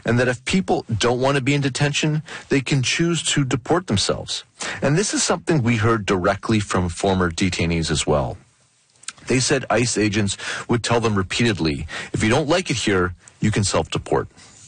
and that if people don't want to be in detention, they can choose to deport themselves. And this is something we heard directly from former detainees as well. They said ICE agents would tell them repeatedly, if you don't like it here, you can self-deport.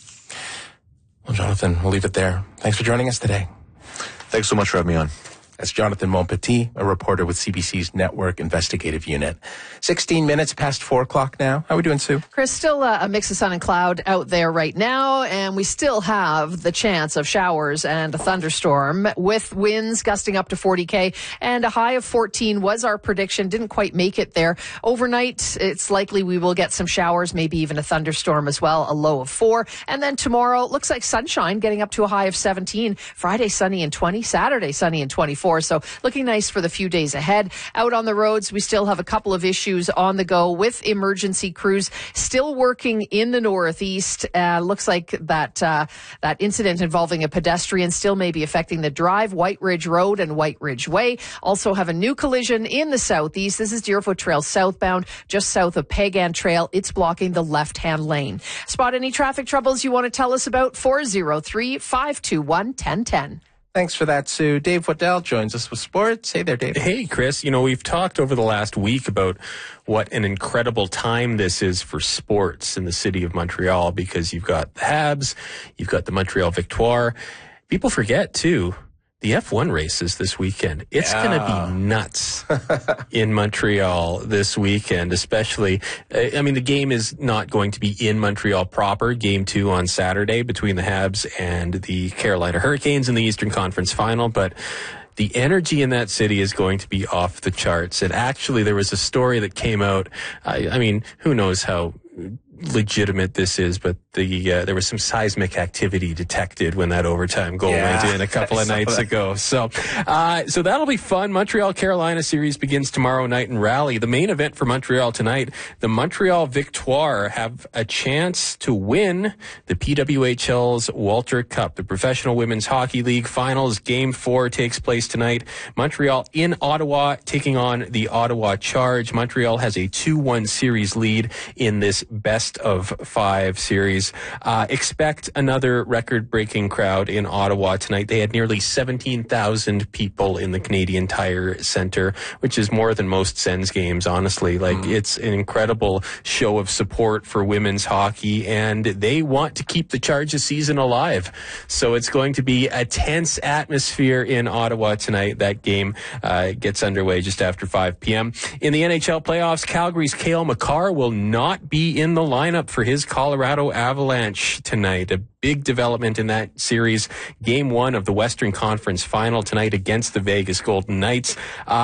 Well, Jonathan, we'll leave it there. Thanks for joining us today. Thanks so much for having me on. That's Jonathan Monpetit, a reporter with CBC's Network Investigative Unit. 16 minutes past 4 o'clock now. How are we doing, Sue? Chris, still a mix of sun and cloud out there right now, and we still have the chance of showers and a thunderstorm with winds gusting up to 40 and a high of 14 was our prediction. Didn't quite make it there. Overnight, it's likely we will get some showers, maybe even a thunderstorm as well, a low of 4. And then tomorrow, looks like sunshine getting up to a high of 17. Friday, sunny and 20. Saturday, sunny and 24. So looking nice for the few days ahead. Out on the roads, we still have a couple of issues on the go with emergency crews still working in the northeast. Looks like that incident involving a pedestrian still may be affecting the drive, White Ridge Road and White Ridge Way. Also have a new collision in the southeast. This is Deerfoot Trail southbound, just south of Pagan Trail. It's blocking the left-hand lane. Spot any traffic troubles you want to tell us about? 403-521-1010. Thanks for that, Sue. Dave Waddell joins us with sports. Hey there, Dave. Hey, Chris. You know, we've talked over the last week about what an incredible time this is for sports in the city of Montreal because you've got the Habs, you've got the Montreal Victoire. People forget, too, the F1 races this weekend. It's going to be nuts in Montreal this weekend, especially. I mean, the game is not going to be in Montreal proper. Game 2 on Saturday between the Habs and the Carolina Hurricanes in the Eastern Conference Final, but the energy in that city is going to be off the charts. And actually, there was a story that came out. I mean, who knows how legitimate this is, but there was some seismic activity detected when that overtime goal went in a couple of nights ago. So that'll be fun. Montreal Carolina series begins tomorrow night in Raleigh. The main event for Montreal tonight, the Montreal Victoire have a chance to win the PWHL's Walter Cup. The Professional Women's Hockey League Finals Game 4 takes place tonight. Montreal in Ottawa taking on the Ottawa Charge. Montreal has a 2-1 series lead in this best of 5 series. Expect another record-breaking crowd in Ottawa tonight. They had nearly 17,000 people in the Canadian Tire Centre, which is more than most Sens games, honestly. It's an incredible show of support for women's hockey, and they want to keep the Charge's season alive. So it's going to be a tense atmosphere in Ottawa tonight. That game gets underway just after 5 p.m. In the NHL playoffs, Calgary's Cale Makar will not be in the lineup for his Colorado Avalanche tonight. A big development in that series. Game 1 of the Western Conference Final tonight against the Vegas Golden Knights.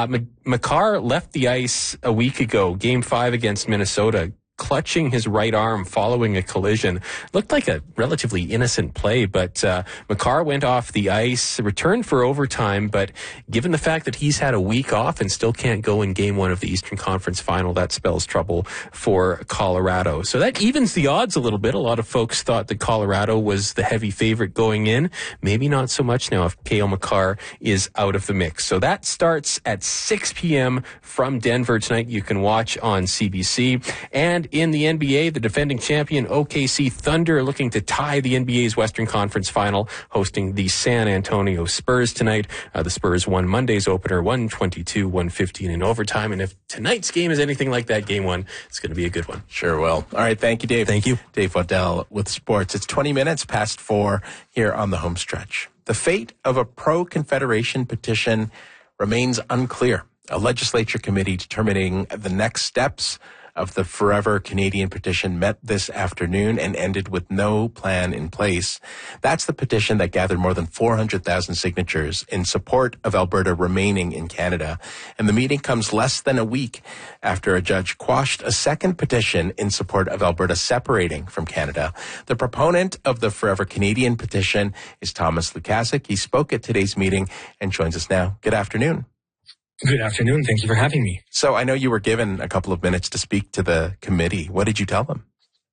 Makar left the ice a week ago, Game 5 against Minnesota, clutching his right arm following a collision. Looked like a relatively innocent play, but Makar went off the ice, returned for overtime, but given the fact that he's had a week off and still can't go in Game 1 of the Eastern Conference Final, that spells trouble for Colorado. So that evens the odds a little bit. A lot of folks thought that Colorado was the heavy favorite going in. Maybe not so much now if Cale Makar is out of the mix. So that starts at 6 p.m. from Denver tonight. You can watch on CBC. And in the NBA, the defending champion OKC Thunder are looking to tie the NBA's Western Conference Final, hosting the San Antonio Spurs tonight. The Spurs won Monday's opener, 122-115 in overtime. And if tonight's game is anything like that Game 1, it's going to be a good one. Sure will. All right. Thank you, Dave. Thank you. Dave Waddell with sports. It's 20 minutes past 4 here on the home stretch. The fate of a pro-Confederation petition remains unclear. A legislature committee determining the next steps of the Forever Canadian petition met this afternoon and ended with no plan in place. That's the petition that gathered more than 400,000 signatures in support of Alberta remaining in Canada. And the meeting comes less than a week after a judge quashed a second petition in support of Alberta separating from Canada. The proponent of the Forever Canadian petition is Thomas Lukaszuk. He spoke at today's meeting and joins us now. Good afternoon. Good afternoon. Thank you for having me. So I know you were given a couple of minutes to speak to the committee. What did you tell them?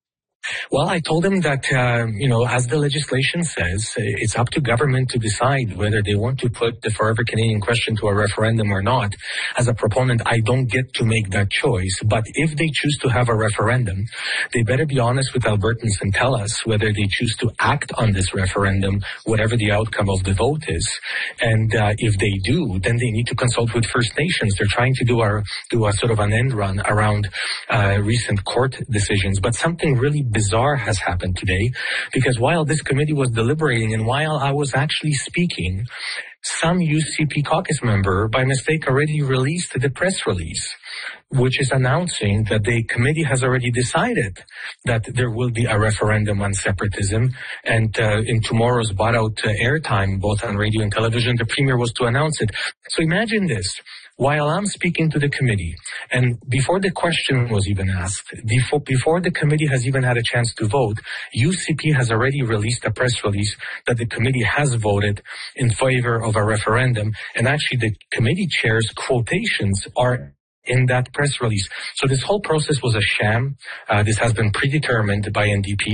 Well, I told him that, as the legislation says, it's up to government to decide whether they want to put the Forever Canadian question to a referendum or not. As a proponent, I don't get to make that choice. But if they choose to have a referendum, they better be honest with Albertans and tell us whether they choose to act on this referendum, whatever the outcome of the vote is. And if they do, then they need to consult with First Nations. They're trying to do a sort of an end run around recent court decisions. But something really bizarre has happened today, because while this committee was deliberating and while I was actually speaking, some UCP caucus member by mistake already released the press release, which is announcing that the committee has already decided that there will be a referendum on separatism. And in tomorrow's bought-out airtime, both on radio and television, the premier was to announce it. So imagine this. While I'm speaking to the committee, and before the question was even asked, before the committee has even had a chance to vote, UCP has already released a press release that the committee has voted in favor of a referendum. And actually, the committee chair's quotations are in that press release. So this whole process was a sham. This has been predetermined by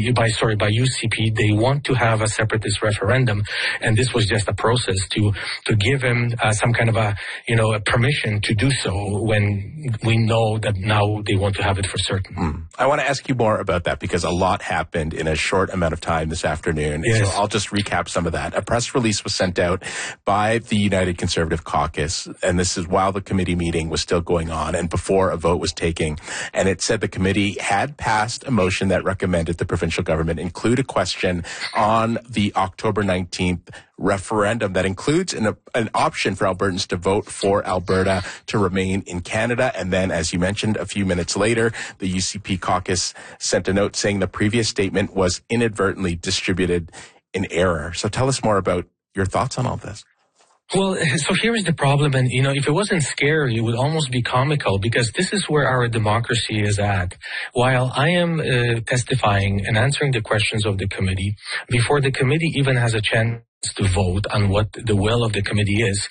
UCP. They want to have a separatist referendum, and this was just a process to give him some kind of a permission to do so when we know that now they want to have it for certain. I want to ask you more about that because a lot happened in a short amount of time this afternoon. Yes. So I'll just recap some of that. A press release was sent out by the United Conservative Caucus, and this is while the committee meeting was still going on and before a vote was taken. And it said the committee had passed a motion that recommended the provincial government include a question on the October 19th referendum that includes an option for Albertans to vote for Alberta to remain in Canada. And then, as you mentioned, a few minutes later, the UCP caucus sent a note saying the previous statement was inadvertently distributed in error. So tell us more about your thoughts on all this. Well, so here is the problem, and if it wasn't scary, it would almost be comical, because this is where our democracy is at. While I am testifying and answering the questions of the committee, before the committee even has a chance to vote on what the will of the committee is,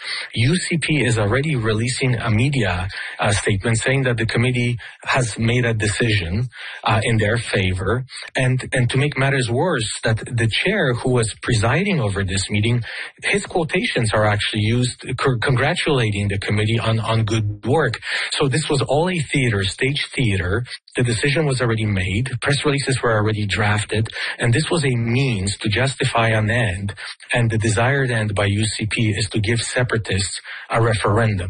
UCP is already releasing a media statement saying that the committee has made a decision in their favor, and to make matters worse, that the chair who was presiding over this meeting, his quotations are actually used congratulating the committee on good work. So this was all a stage theater. The decision was already made, press releases were already drafted, and this was a means to justify an end. And the desired end by UCP is to give separatists a referendum.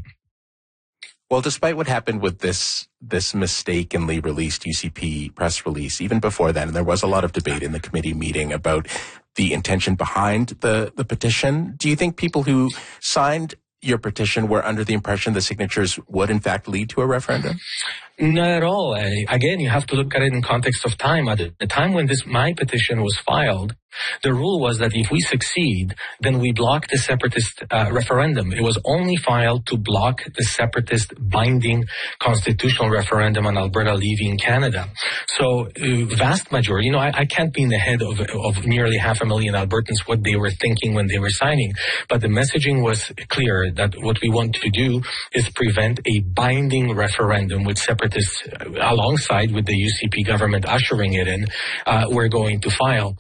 Well, despite what happened with this mistakenly released UCP press release, even before then, there was a lot of debate in the committee meeting about the intention behind the petition. Do you think people who signed your petition were under the impression the signatures would in fact lead to a referendum? Not at all. Again, you have to look at it in context of time. At the time when my petition was filed, the rule was that if we succeed, then we block the separatist referendum. It was only filed to block the separatist binding constitutional referendum on Alberta leaving Canada. So vast majority, I can't be in the head of nearly 500,000 Albertans what they were thinking when they were signing, but the messaging was clear that what we want to do is prevent a binding referendum with separatists alongside with the UCP government ushering it in. We're going to file.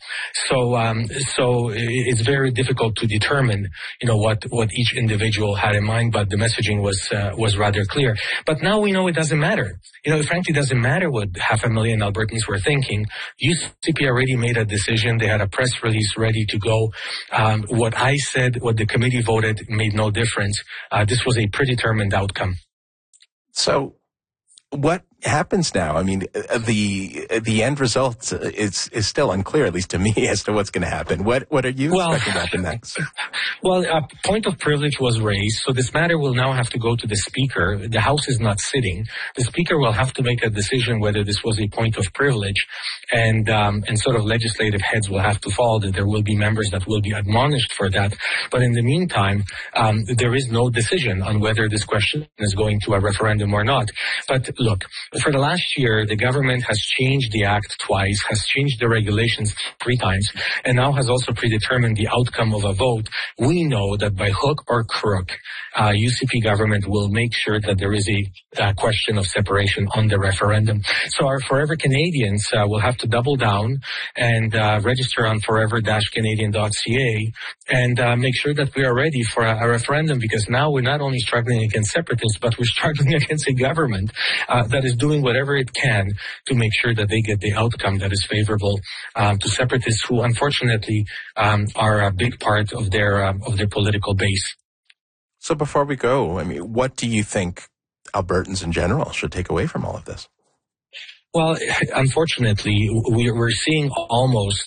So it's very difficult to determine, what each individual had in mind, but the messaging was rather clear. But now we know it doesn't matter. It frankly doesn't matter what 500,000 Albertans were thinking. UCP already made a decision. They had a press release ready to go. What I said, what the committee voted made no difference. This was a predetermined outcome. So what happens now? I mean, the end result is still unclear, at least to me, as to what's going to happen. What are you expecting to happen next? Well, a point of privilege was raised, so this matter will now have to go to the Speaker. The House is not sitting. The Speaker will have to make a decision whether this was a point of privilege, and sort of legislative heads will have to fall. That there will be members that will be admonished for that. But in the meantime, there is no decision on whether this question is going to a referendum or not. But look, For the last year, the government has changed the act twice, has changed the regulations 3 times, and now has also predetermined the outcome of a vote. We know that by hook or crook, UCP government will make sure that there is a question of separation on the referendum. So our Forever Canadians will have to double down and register on forever-canadian.ca and make sure that we are ready for a referendum, because now we're not only struggling against separatists, but we're struggling against a government that is doing whatever it can to make sure that they get the outcome that is favorable to separatists, who unfortunately are a big part of their political base. So before we go, I mean, what do you think Albertans in general should take away from all of this? Well, unfortunately, we're seeing almost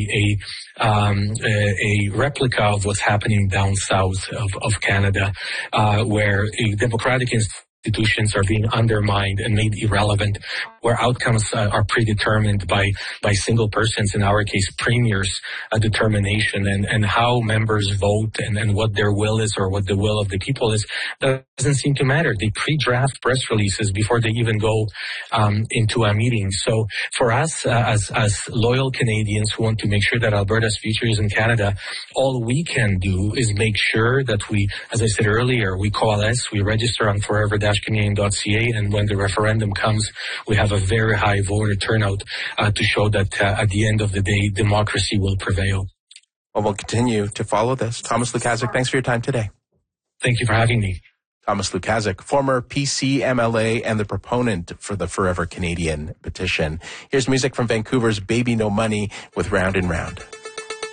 a replica of what's happening down south of Canada, where democratic institutions are being undermined and made irrelevant, where outcomes are predetermined by single persons, in our case, premiers' determination, and how members vote and what their will is or what the will of the people is, doesn't seem to matter. They pre-draft press releases before they even go into a meeting. So for us, as loyal Canadians who want to make sure that Alberta's future is in Canada, all we can do is make sure that we, as I said earlier, we coalesce, we register on forever-canadian.ca, and when the referendum comes, we have a very high voter turnout to show that at the end of the day, democracy will prevail. Well, we'll continue to follow this. Thomas Lukaszuk, thanks for your time today. Thank you for having me. Thomas Lukaszuk, former PC MLA and the proponent for the Forever Canadian petition. Here's music from Vancouver's Baby No Money with Round and Round.